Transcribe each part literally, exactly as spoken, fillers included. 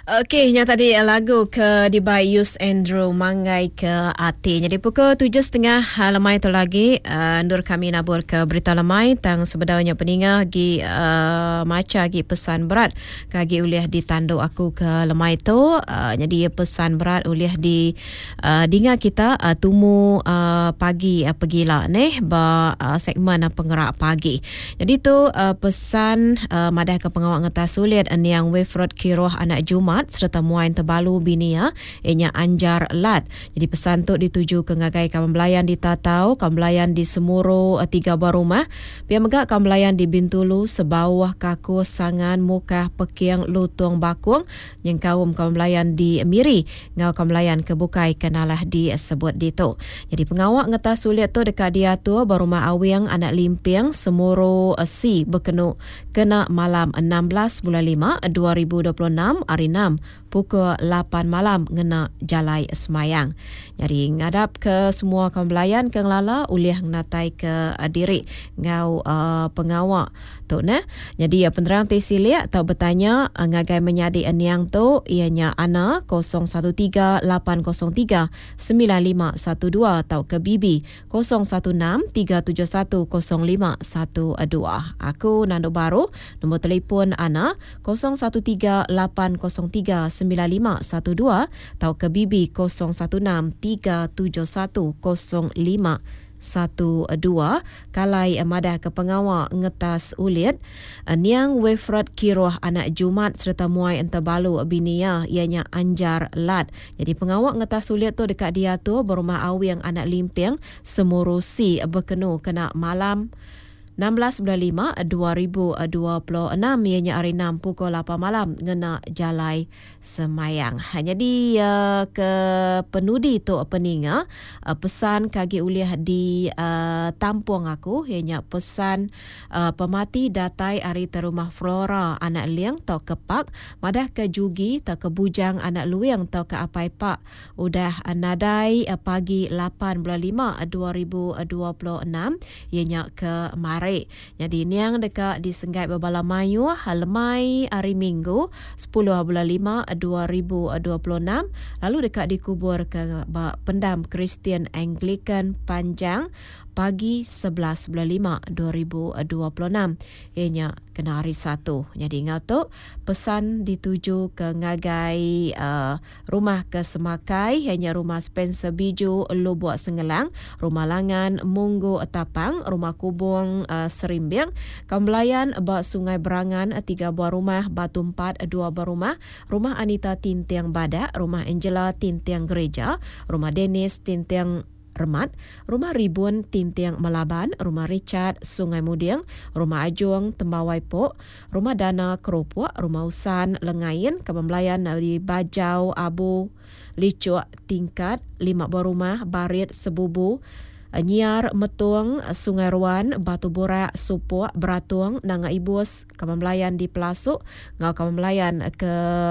Okey, yang tadi lagu ke di by Yus Andrew Mangai ke Ati. Jadi pukul tujuh tiga puluh lemai tu lagi uh, ndur kami nabur ke berita lemai tang sebedaunya peninga gi uh, maca gi pesan berat kagi uliah di tanduk aku ke lemai tu. Uh, jadi pesan berat uliah di uh, dinga kita uh, tumu uh, pagi uh, pegila neh ba uh, segmen uh, penggerak pagi. Jadi tu uh, pesan uh, madah ke pengawal ngetas sulit yang Wefrod Kiroh anak Jumat serta muain terbalu binia ianya Anjar Lat. Jadi pesan tu dituju ke ngagai kaum belayan di Tatau, kaum belayan di Semuro tiga buah rumah, pia megak kaum belayan di Bintulu sebawah kaku sangan muka pekiang lutung bakung yang kaum kaum belayan di Miri ngau kaum belayan kebukai kenalah disebut ditu. Jadi pengawak ngetas sulit tu dekat dia tu barumah awiang anak limpiang Semuro si berkenu kena malam enam belas bulan lima dua ribu dua puluh enam hari enam pukul lapan malam ngena jalai semayang. Jadi ngadap ke semua kaum belayan ke ngelala uliah ngatai ke uh, diri ngau uh, pengawak tu nah. Jadi uh, penerang tisilia atau bertanya uh, ngagai menyadi eniang tu ianya ana kosong satu tiga lapan kosong tiga sembilan lima satu dua atau ke Bibi kosong satu enam tiga tujuh satu kosong lima satu dua. Aku Nando Baru, nombor telefon ana kosong satu tiga lapan kosong tiga sembilan lima satu dua atau ke Bibi kosong satu enam tiga tujuh satu kosong lima satu dua. Kalai madah ke pengawal ngetas ulit niang Wefrod Kiroh anak Jumat serta muai entabalu binia ianya Anjar Lat. Jadi pengawal ngetas ulit tu dekat dia tu berumah awi yang anak limpiang Semurusi berkenu kena malam enam belas bulan lima dua ribu dua puluh enam ianya hari enam pukul lapan malam ngena jalai semayang. Hanya di uh, ke penudi tu peninga uh, pesan kagi uliah di uh, tampung aku ianya pesan uh, pemati datai hari terumah Flora anak liang tau kepak madah ke jugi tau ke bujang anak luang tau ke apai pak udah uh, nadai uh, pagi lapan bulan lima dua ribu dua puluh enam ianya ke Mari. Jadi niang dekat di Senggai Babala Mayu Halemai hari Minggu sepuluh bulan lima dua ribu dua puluh enam lalu dekat dikubur ke pendam Kristian Anglican Panjang pagi sebelas bulan lima dua ribu dua puluh enam ianya kena hari satu. Jadi ingat tu pesan dituju ke ngagai uh, rumah ke Semakai hanya rumah Spencer Biju Lubuk Sengelang, rumah Langan Munggu Tapang, rumah Kubung uh, Serimbiang, Kambelayan Bak Sungai Berangan tiga buah rumah, Batu Empat dua buah rumah, rumah Anita Tintiang Badak, rumah Angela Tintiang Gereja, rumah Dennis Tintiang Remat, rumah Ribun Tintiang Melaban, rumah Richard Sungai Mudiang, rumah Ajung Tembawai Pok, rumah Dana Keropok, rumah Usan Lengayin, Kebembelayan di Bajau Abu Licuk Tingkat, lima buah rumah Barit Sebubu, Nyiar Metung Sungai Ruan, Batu Borak Supuk Beratung Nanga Ibus, Kebembelayan di Pelasuk, ngau Kebembelayan ke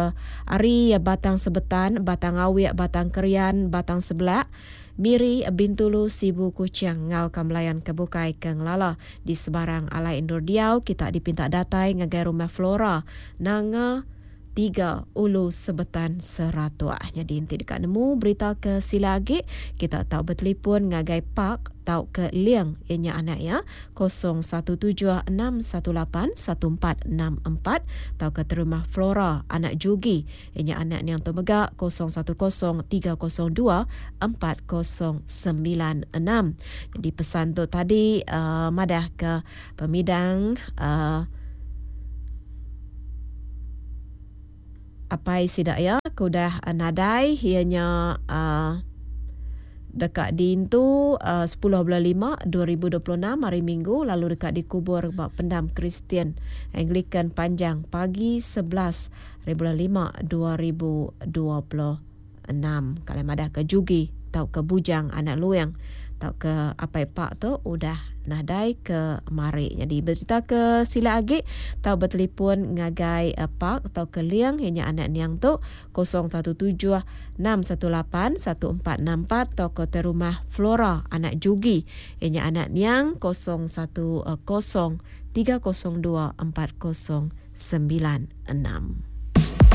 Ari Batang Sebetan, Batang Awik, Batang Kerian, Batang Sebelak, Miri Bintulu Sibu Kuciang ngau Kambelayan kebukai ke ngelala di sebarang alai indur diau kita dipinta datai ngagai rumah Flora nanga tiga ulu sebetan seratua. Jadi inti dekat nemu berita ke silagi kita tahu bertelefon ngagai pak tahu ke liang ianya anak ya kosong satu tujuh enam satu lapan satu empat enam empat tahu ke terumah Flora anak Jugi ianya anak yang temegak kosong satu kosong tiga kosong dua empat kosong sembilan enam. Jadi pesan tu tadi uh, madah ke pemidang uh, apa sidak ya kudah nadai ianya uh, dekat dintu uh, sepuluh bulan lima dua ribu dua puluh enam hari Minggu lalu dekat dikubur pendam Kristian Anglican Panjang pagi sebelas bulan lima dua ribu dua puluh enam. Kalau madah ke Jugi tau ke Bujang anak luang tau ke apa pak tu udah nadai ke Mari. Jadi berita ke sila agi tau bertelefon ngagai uh, pak tau ke liang hanya anak niang tu kosong satu tujuh enam satu lapan satu empat enam empat tau ke terumah Flora anak Jugi hanya anak niang kosong satu kosong tiga kosong dua empat kosong sembilan enam.